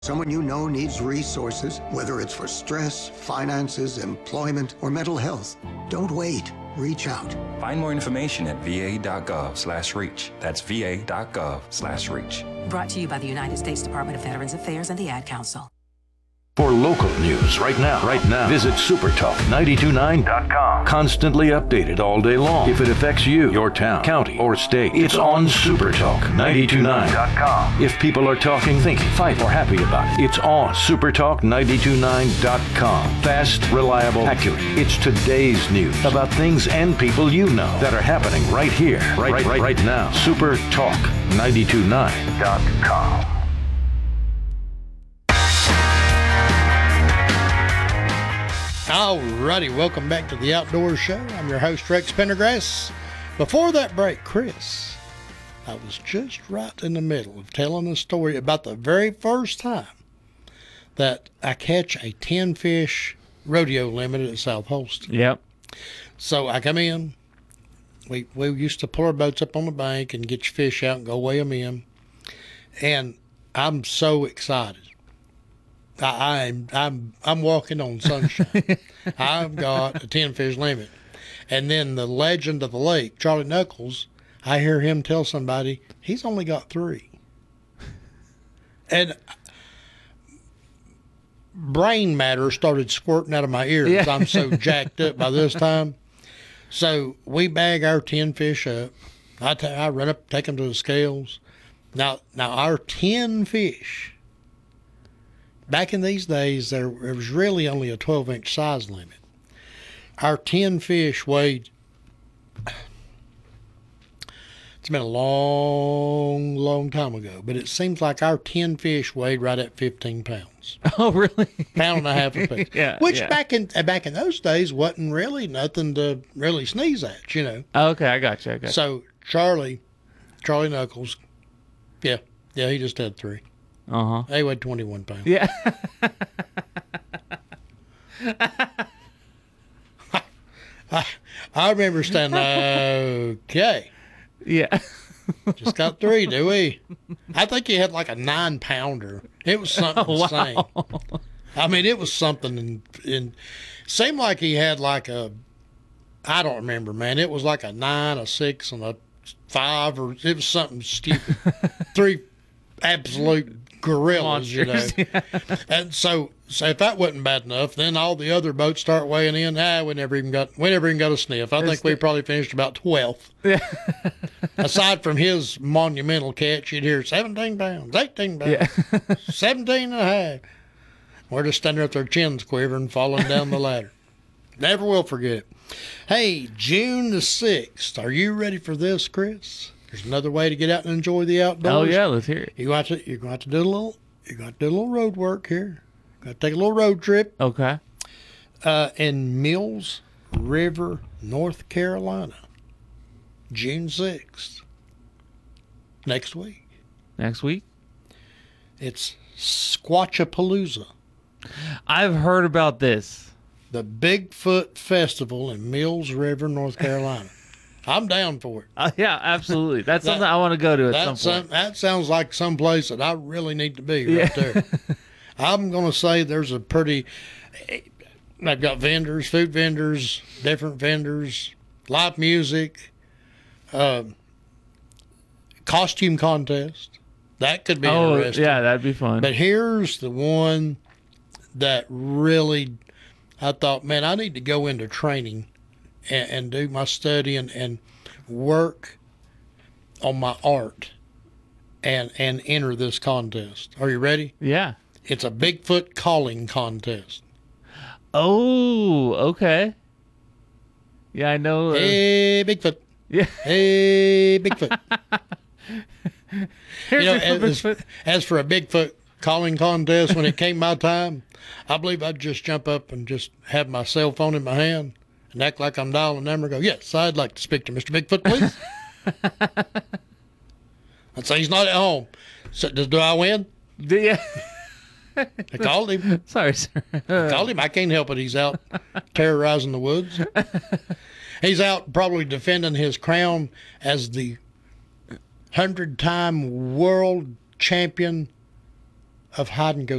Someone you know needs resources, whether it's for stress, finances, employment, or mental health. Don't wait. Reach out. Find more information at va.gov/reach. That's va.gov/reach. Brought to you by the United States Department of Veterans Affairs and the Ad Council. For local news right now, visit supertalk929.com. Constantly updated all day long. If it affects you, your town, county, or state, it's on supertalk929.com. If people are talking, thinking, fight, or happy about it, it's on supertalk929.com. Fast, reliable, accurate. It's today's news about things and people you know that are happening right here, right now. supertalk929.com. Alrighty, welcome back to the Outdoors Show. I'm your host, Rex Pendergrass. Before that break, Chris, I was just right in the middle of telling a story about the very first time that I catch a 10-fish rodeo limit at South Holston. Yep. So I come in. We used to pull our boats up on the bank and get your fish out and go weigh them in. And I'm so excited. I'm walking on sunshine. I've got a 10-fish limit. And then the legend of the lake, Charlie Knuckles, I hear him tell somebody he's only got 3. And brain matter started squirting out of my ears. Yeah. I'm so jacked up by this time. So we bag our 10 fish up. I run up, take them to the scales. Now our 10 fish, back in these days, there was really only a 12-inch size limit. Our 10 fish weighed, it's been a long, long time ago, but it seems like our 10 fish weighed right at 15 pounds. Oh, really? Pound and a half a piece. Yeah. Which back in those days wasn't really nothing to really sneeze at, you know. Okay, I got you. So Charlie Knuckles, yeah, he just had 3. Uh-huh. They weighed 21 pounds. Yeah. I remember standing, okay. Yeah. Just got 3, do we? I think he had like a 9-pounder. It was something insane. I mean, it was something in seemed like he had like I don't remember, man. It was like a 9, a 6, and a 5, or it was something stupid. 3 absolute gorillas, monsters, you know. And so if that wasn't bad enough, then all the other boats start weighing in. We never even got a sniff. I think we probably finished about 12th. Yeah. Aside from his monumental catch, you'd hear 17 pounds, 18 pounds, Yeah. 17 and a half. We're just standing there with our chins quivering, falling down the ladder. Never will forget it. Hey, June the 6th. Are you ready for this, Chris? There's another way to get out and enjoy the outdoors. Oh yeah, let's hear it. You're going to do a little road work here. Got to take a little road trip. Okay. In Mills River, North Carolina, June 6th. Next week. It's Squatchapalooza. I've heard about this. The Bigfoot Festival in Mills River, North Carolina. I'm down for it. Yeah, absolutely. That's something I want to go to at some point. That sounds like some place that I really need to be right there. I'm going to say there's they've got vendors, food vendors, different vendors, live music, costume contest. That could be interesting. Yeah, that'd be fun. But here's the one that really, I thought, man, I need to go into training and do my study and work on my art and enter this contest. Are you ready? Yeah. It's a Bigfoot calling contest. Oh, okay. Yeah, I know. Hey, Bigfoot. Yeah. Hey, Bigfoot. Bigfoot. As for a Bigfoot calling contest, when it came my time, I believe I'd just jump up and just have my cell phone in my hand and act like I'm dialing a number and go, yes, I'd like to speak to Mr. Bigfoot, please. I'd say he's not at home. So, do I win? Yeah. I called him. Sorry, sir. I called him. I can't help it. He's out terrorizing the woods. He's out probably defending his crown as the 100-time world champion of hide and go